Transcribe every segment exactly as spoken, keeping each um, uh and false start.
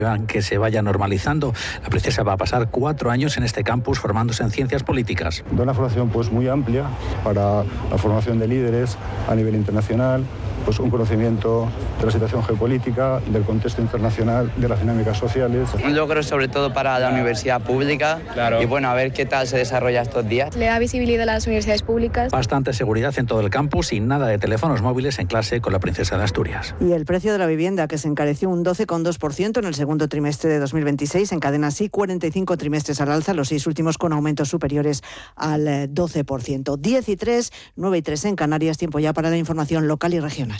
que se vaya normalizando. La princesa va a pasar cuatro años en este campus formándose en ciencias políticas. De una formación pues muy amplia para la formación de líderes a nivel internacional, pues un conocimiento de la situación geopolítica, del contexto internacional, de las dinámicas sociales. Un logro sobre todo para la universidad pública, claro. Y bueno, a ver qué tal se desarrolla estos días. Le da visibilidad a las universidades públicas. Bastante seguridad en todo el campus y nada de teléfonos móviles en clase con la princesa de Asturias. Y el precio de la vivienda, que se encareció un doce coma dos por ciento en el segundo trimestre de dos mil veintiséis, encadena así cuarenta y cinco trimestres al alza, los seis últimos con aumentos superiores al doce por ciento. diez y tres, nueve y tres en Canarias, tiempo ya para la información local y regional.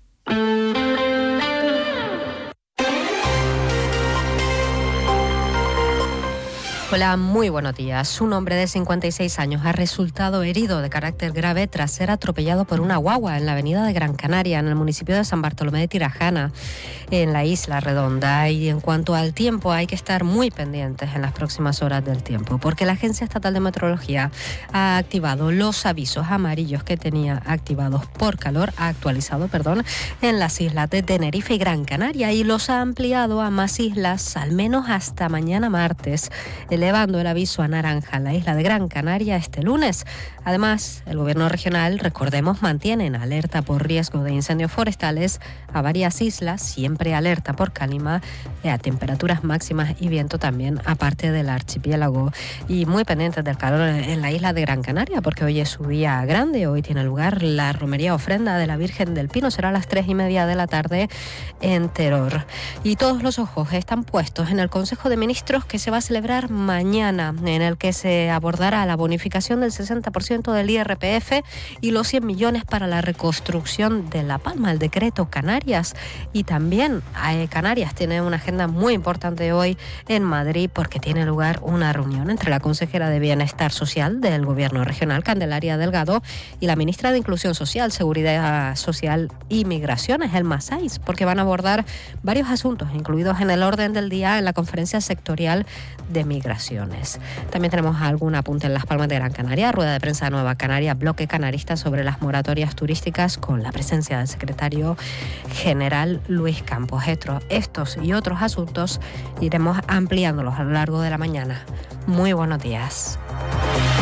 Hola, muy buenos días. Un hombre de cincuenta y seis años ha resultado herido de carácter grave tras ser atropellado por una guagua en la avenida de Gran Canaria, en el municipio de San Bartolomé de Tirajana, en la Isla Redonda. Y en cuanto al tiempo, hay que estar muy pendientes en las próximas horas del tiempo, porque la Agencia Estatal de Meteorología ha activado los avisos amarillos que tenía activados por calor, ha actualizado, perdón, en las islas de Tenerife y Gran Canaria, y los ha ampliado a más islas, al menos hasta mañana martes, elevando el aviso a naranja en la isla de Gran Canaria este lunes. Además, el gobierno regional, recordemos, mantiene en alerta por riesgo de incendios forestales a varias islas, siempre alerta por calima, a temperaturas máximas y viento también, aparte del archipiélago. Y muy pendientes del calor en la isla de Gran Canaria, porque hoy es su día grande. Hoy tiene lugar la romería ofrenda de la Virgen del Pino. Será a las tres y media de la tarde en Teror. Y todos los ojos están puestos en el Consejo de Ministros que se va a celebrar mañana, en el que se abordará la bonificación del sesenta por ciento del I R P F y los cien millones para la reconstrucción de La Palma, el decreto Canarias. Y también eh, Canarias tiene una agenda muy importante hoy en Madrid, porque tiene lugar una reunión entre la consejera de Bienestar Social del Gobierno regional, Candelaria Delgado, y la ministra de Inclusión Social, Seguridad Social y Migraciones, Elma Saiz, porque van a abordar varios asuntos incluidos en el orden del día en la conferencia sectorial de migraciones. También tenemos algún apunte en Las Palmas de Gran Canaria, rueda de prensa Nueva Canaria, bloque canarista sobre las moratorias turísticas, con la presencia del secretario general Luis Campos. Estos y otros asuntos iremos ampliándolos a lo largo de la mañana. Muy buenos días.